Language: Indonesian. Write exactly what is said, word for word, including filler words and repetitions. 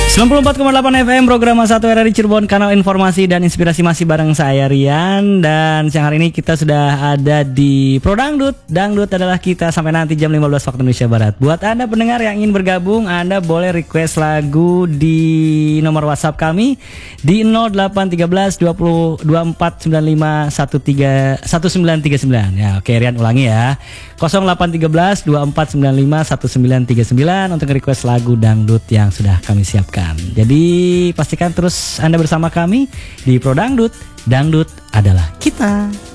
sembilan puluh empat koma delapan F M program satu R R I Cirebon, kanal informasi dan inspirasi masih bareng saya Rian. Dan siang hari ini kita sudah ada di Pro Dangdut. Dangdut adalah kita sampai nanti jam lima belas waktu Indonesia Barat. Buat Anda pendengar yang ingin bergabung, Anda boleh request lagu di nomor WhatsApp kami di nol delapan satu tiga dua nol dua empat sembilan lima satu tiga satu sembilan tiga sembilan. Ya, oke, Rian ulangi ya. nol delapan satu tiga dua empat sembilan lima satu sembilan tiga sembilan untuk request lagu dangdut yang sudah kami siapkan. Jadi pastikan terus Anda bersama kami di Pro Dangdut. Dangdut adalah kita.